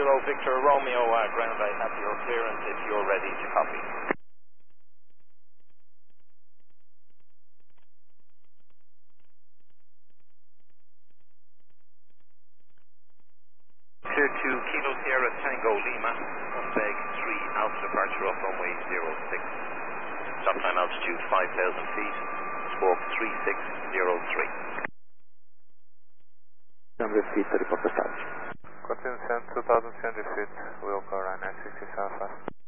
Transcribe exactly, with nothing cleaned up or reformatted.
Zero Victor Romeo uh, ground, I have your clearance if you're ready to copy. Clear to Kilo Sierra Tango Lima, Beg three, Alpha departure off runway zero six. Stop time altitude five thousand feet, squawk three six zero three. one hundred feet to report the start. Continue descent two thousand three hundred feet, we'll go around nine sixty southwest.